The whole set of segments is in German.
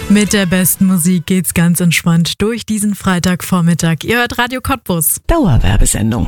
Mit der besten Musik geht's ganz entspannt durch diesen Freitagvormittag. Ihr hört Radio Cottbus. Dauerwerbesendung.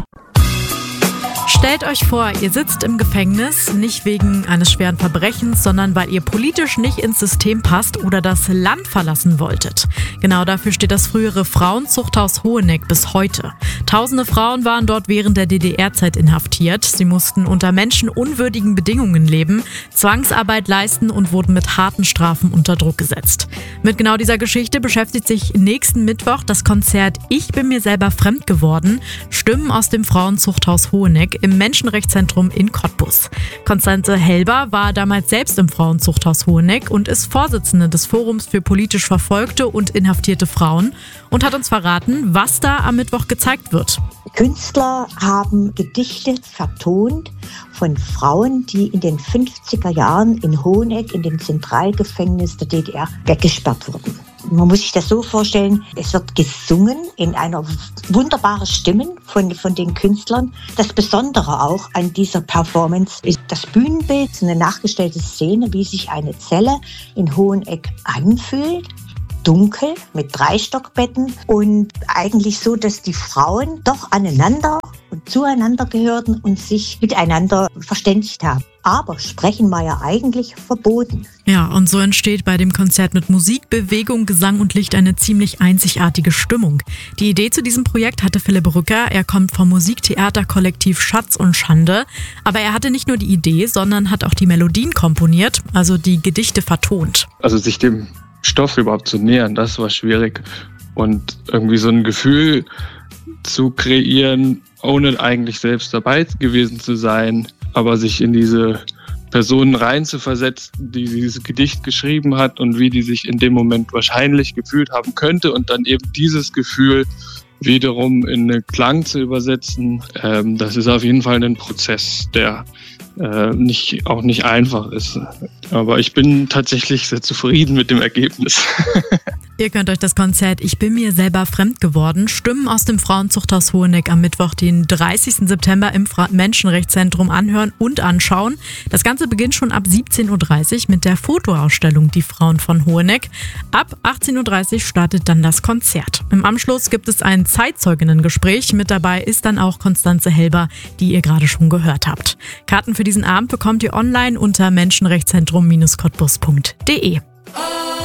Stellt euch vor, ihr sitzt im Gefängnis, nicht wegen eines schweren Verbrechens, sondern weil ihr politisch nicht ins System passt oder das Land verlassen wolltet. Genau dafür steht das frühere Frauenzuchthaus Hoheneck bis heute. Tausende Frauen waren dort während der DDR-Zeit inhaftiert. Sie mussten unter menschenunwürdigen Bedingungen leben, Zwangsarbeit leisten und wurden mit harten Strafen unter Druck gesetzt. Mit genau dieser Geschichte beschäftigt sich nächsten Mittwoch das Konzert Ich bin mir selber fremd geworden. Stimmen aus dem Frauenzuchthaus Hoheneck im Menschenrechtszentrum in Cottbus. Constanze Helber war damals selbst im Frauenzuchthaus Hoheneck und ist Vorsitzende des Forums für politisch verfolgte und inhaftierte Frauen und hat uns verraten, was da am Mittwoch gezeigt wird. Künstler haben Gedichte vertont von Frauen, die in den 50er Jahren in Hoheneck, in dem Zentralgefängnis der DDR, weggesperrt wurden. Man muss sich das so vorstellen, es wird gesungen in einer wunderbaren Stimme von den Künstlern. Das Besondere auch an dieser Performance ist das Bühnenbild, eine nachgestellte Szene, wie sich eine Zelle in Hoheneck anfühlt. Dunkel mit 3 Stockbetten und eigentlich so, dass die Frauen doch aneinander und zueinander gehörten und sich miteinander verständigt haben. Aber sprechen war ja eigentlich verboten. Ja, und so entsteht bei dem Konzert mit Musik, Bewegung, Gesang und Licht eine ziemlich einzigartige Stimmung. Die Idee zu diesem Projekt hatte Philipp Rücker. Er kommt vom Musiktheaterkollektiv Schatz und Schande. Aber er hatte nicht nur die Idee, sondern hat auch die Melodien komponiert, also die Gedichte vertont. Also sich dem Stoff überhaupt zu nähern, das war schwierig. Und irgendwie so ein Gefühl zu kreieren, ohne eigentlich selbst dabei gewesen zu sein, aber sich in diese Personen reinzuversetzen, die dieses Gedicht geschrieben hat und wie die sich in dem Moment wahrscheinlich gefühlt haben könnte und dann eben dieses Gefühl wiederum in einen Klang zu übersetzen, das ist auf jeden Fall ein Prozess, der auch nicht einfach ist. Aber ich bin tatsächlich sehr zufrieden mit dem Ergebnis. Ihr könnt euch das Konzert Ich bin mir selber fremd geworden, Stimmen aus dem Frauenzuchthaus Hoheneck am Mittwoch, den 30. September im Menschenrechtszentrum anhören und anschauen. Das Ganze beginnt schon ab 17.30 Uhr mit der Fotoausstellung Die Frauen von Hoheneck. Ab 18.30 Uhr startet dann das Konzert. Im Anschluss gibt es ein Zeitzeuginnengespräch. Mit dabei ist dann auch Constanze Helber, die ihr gerade schon gehört habt. Karten für diesen Abend bekommt ihr online unter menschenrechtszentrum-cottbus.de.